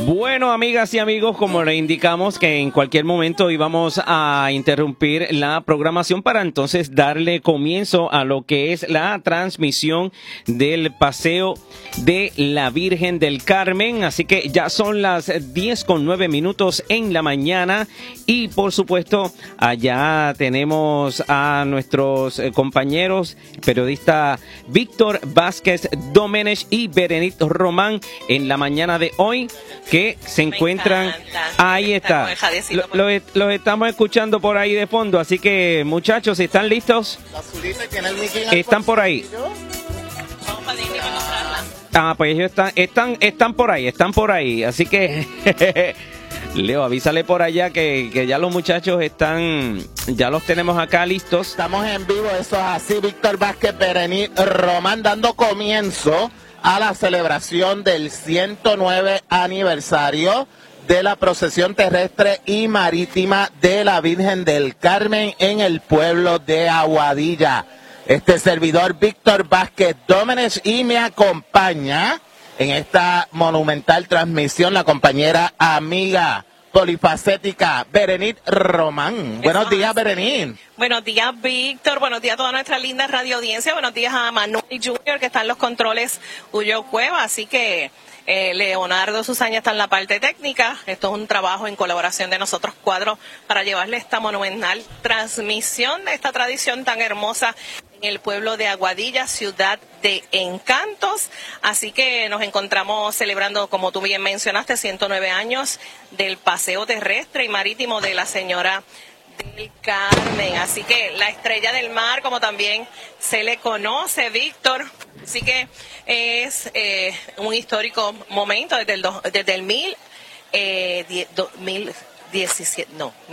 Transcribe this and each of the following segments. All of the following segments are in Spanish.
Bueno, amigas y amigos, como le indicamos que en cualquier momento íbamos a interrumpir la programación para entonces darle comienzo a lo que es la transmisión del Paseo de la Virgen del Carmen. Así que ya son las 10:09 en la mañana y por supuesto allá tenemos a nuestros compañeros periodista Víctor Vázquez Domenech y Berenice Román en la mañana de hoy, que se encuentran, ahí está, los estamos escuchando por ahí de fondo, así que muchachos, ¿están listos? ¿Están por ahí? Pues ellos están por ahí, así que Leo, avísale por allá que ya los muchachos ya los tenemos acá listos. Estamos en vivo, eso es así, Víctor Vázquez, Berenice Román, dando comienzo a la celebración del 109 aniversario de la procesión terrestre y marítima de la Virgen del Carmen en el pueblo de Aguadilla. Este servidor Víctor Vázquez Domenech, y me acompaña en esta monumental transmisión la compañera amiga polifacética Berenice Román. Buenos días, Berenice. Buenos días, Víctor. Buenos días a toda nuestra linda radio audiencia. Buenos días a Manuel Junior, que está en los controles Julio Cueva. Así que Leonardo Susaña está en la parte técnica. Esto es un trabajo en colaboración de nosotros cuatro para llevarle esta monumental transmisión de esta tradición tan hermosa en el pueblo de Aguadilla, ciudad de encantos. Así que nos encontramos celebrando, como tú bien mencionaste, 109 años del paseo terrestre y marítimo de la Señora del Carmen. Así que la estrella del mar, como también se le conoce, Víctor. Así que es un histórico momento desde el 1917.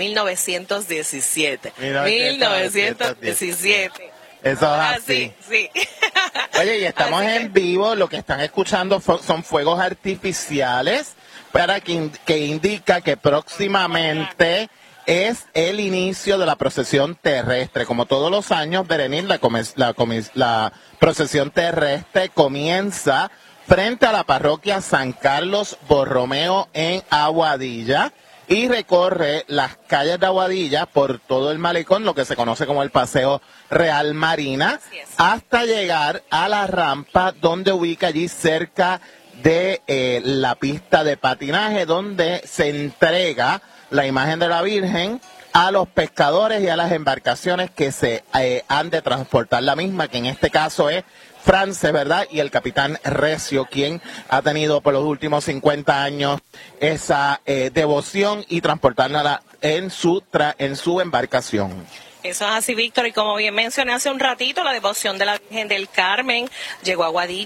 1917. Eso es así. Sí. Oye, y estamos en vivo, lo que están escuchando son fuegos artificiales que indica que próximamente es el inicio de la procesión terrestre. Como todos los años, Berenice, la procesión terrestre comienza frente a la parroquia San Carlos Borromeo en Aguadilla y recorre las calles de Aguadilla por todo el malecón, lo que se conoce como el Paseo Real Marina, hasta llegar a la rampa donde ubica allí cerca de la pista de patinaje, donde se entrega la imagen de la Virgen a los pescadores y a las embarcaciones que se han de transportar la misma, que en este caso es France, ¿verdad? Y el capitán Recio, quien ha tenido por los últimos 50 años esa devoción y transportarla en su embarcación. Eso es así, Víctor, y como bien mencioné hace un ratito, la devoción de la Virgen del Carmen llegó a Aguadilla